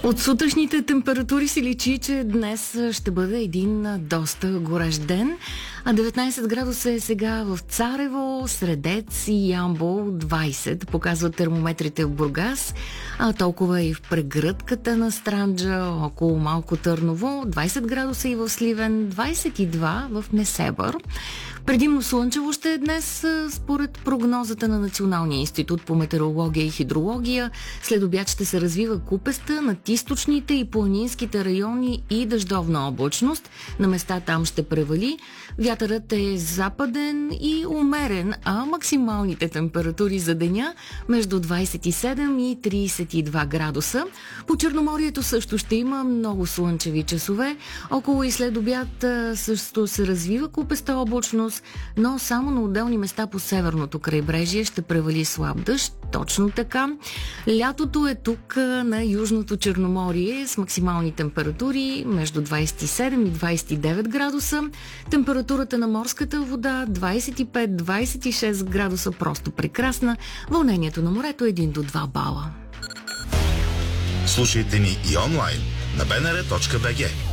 От сутрешните температури се личи, че днес ще бъде един доста горещ ден. А 19 градуса е сега в Царево, Средец и Ямбол, 20 показват термометрите в Бургас, а толкова и в прегръдката на Странджа, около Малко Търново, 20 градуса и в Сливен, 22 в Несебър. Предимно слънчево ще е днес, според прогнозата на Националния институт по метеорология и хидрология. След обяд ще се развива купеста над източните и планинските райони и дъждовна облачност. На места там ще превали. Вятърът е западен и умерен, а максималните температури за деня между 27 и 32 градуса. По Черноморието също ще има много слънчеви часове. Около и след обяд също се развива купеста облачност, но само на отделни места по северното крайбрежие ще превали слаб дъжд. Точно така. Лятото е тук на Южното Черноморие с максимални температури между 27 и 29 градуса. Температурата на морската вода 25-26 градуса, просто прекрасна. Вълнението на морето 1 до 2 бала. Слушайте ни и онлайн на bnr.bg.